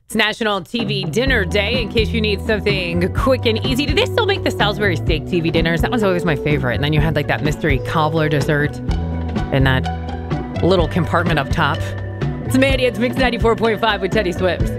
It's National TV Dinner Day. In case you need something quick and easy, do they still make the Salisbury steak TV dinners? That was always my favorite. And then you had like that mystery cobbler dessert and that little compartment up top. It's Mandy. It's Mix 94.5 with Teddy Swift.